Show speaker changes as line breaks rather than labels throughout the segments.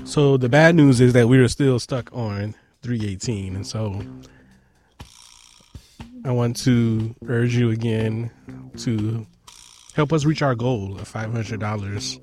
So the bad news is that we are still stuck on 318. And so I want to urge you again to help us reach our goal of $500.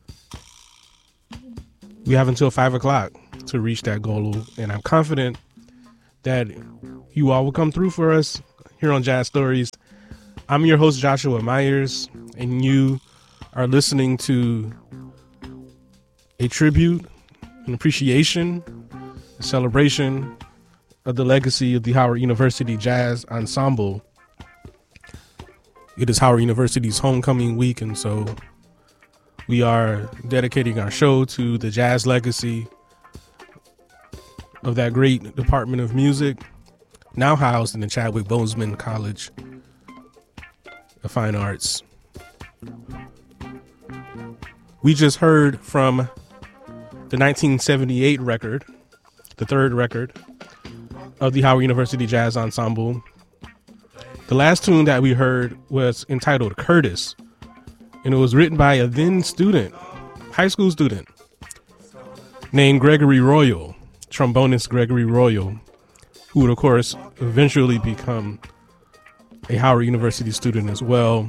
We have until 5 o'clock to reach that goal. And I'm confident that you all will come through for us here on Jazz Stories. I'm your host, Joshua Myers, and you are listening to a tribute, an appreciation, a celebration of the legacy of the Howard University Jazz Ensemble. It is Howard University's homecoming week, and so we are dedicating our show to the jazz legacy of that great Department of Music, now housed in the Chadwick Boseman College of Fine Arts. We just heard from the 1978 record, the third record of the Howard University Jazz Ensemble. The last tune that we heard was entitled Curtis, and it was written by a then student, high school student, named Gregory Royal, trombonist Gregory Royal, who would, of course, eventually become a Howard University student as well.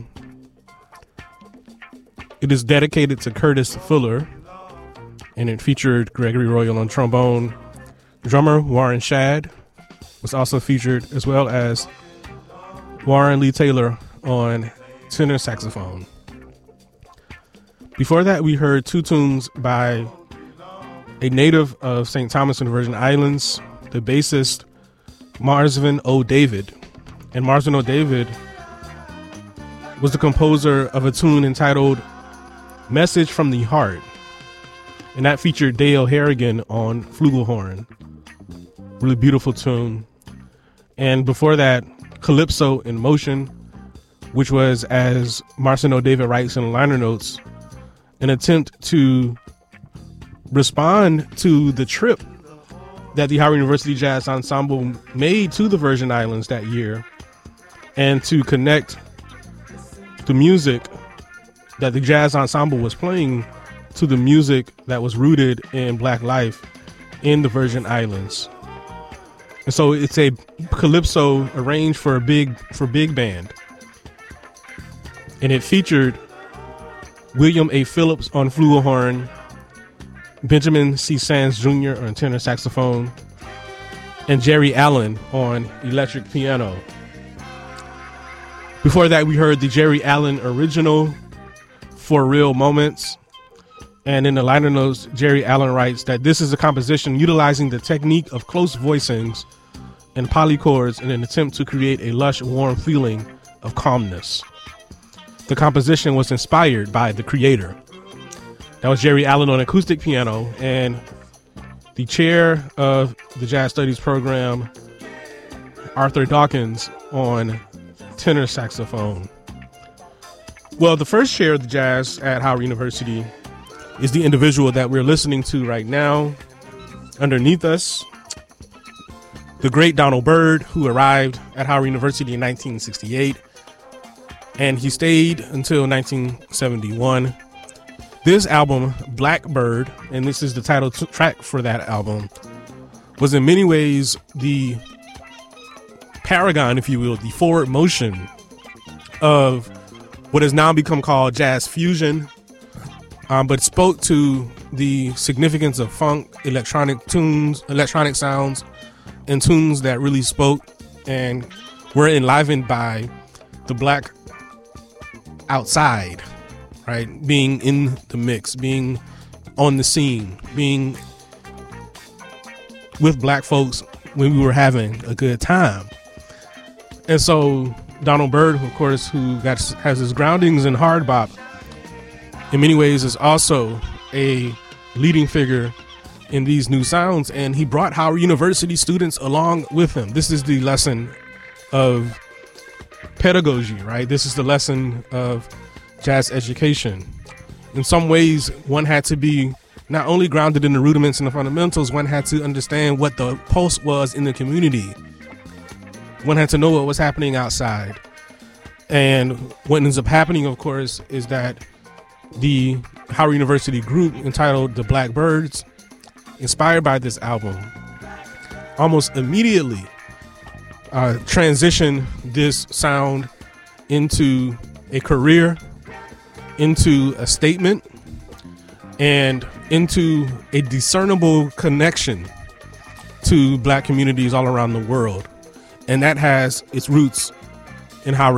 It is dedicated to Curtis Fuller, and it featured Gregory Royal on trombone. Drummer Warren Shad was also featured, as well as Warren Lee Taylor on tenor saxophone. Before that, we heard two tunes by a native of St. Thomas and the Virgin Islands, the bassist Marsvin O. David. And Marsvin O. David was the composer of a tune entitled Message from the Heart, and that featured Dale Harrigan on flugelhorn. Really beautiful tune. And before that, Calypso in Motion, which was, as Marsvin O. David writes in the liner notes, an attempt to respond to the trip that the Howard University Jazz Ensemble made to the Virgin Islands that year, and to connect the music that the jazz ensemble was playing to the music that was rooted in Black life in the Virgin Islands. And so it's a calypso arranged for big band, and it featured William A. Phillips on flugelhorn, Benjamin C. Sands Jr. on tenor saxophone, and Jerry Allen on electric piano. Before that, we heard the Jerry Allen original, For Real Moments. And in the liner notes, Jerry Allen writes that this is a composition utilizing the technique of close voicings and polychords in an attempt to create a lush, warm feeling of calmness. The composition was inspired by the creator. That was Jerry Allen on acoustic piano, and the chair of the Jazz Studies program, Arthur Dawkins, on tenor saxophone. Well, the first chair of the jazz at Howard University is the individual that we're listening to right now. Underneath us, the great Donald Byrd, who arrived at Howard University in 1968, and he stayed until 1971. This album, Blackbird, and this is the title track for that album, was in many ways the paragon, if you will, the forward motion of what has now become called jazz fusion, but spoke to the significance of funk, electronic tunes, electronic sounds, and tunes that really spoke and were enlivened by the Black outside, right? Being in the mix, being on the scene, being with Black folks when we were having a good time. And so Donald Byrd, of course, who has his groundings in hard bop, in many ways is also a leading figure in these new sounds, and he brought Howard University students along with him. This is the lesson of pedagogy, right? This is the lesson of jazz education. In some ways, one had to be not only grounded in the rudiments and the fundamentals, one had to understand what the pulse was in the community. One had to know what was happening outside. And what ends up happening, of course, is that the Howard University group entitled the Blackbirds inspired by this album, almost immediately transition this sound into a career, into a statement, and into a discernible connection to Black communities all around the world. And that has its roots in how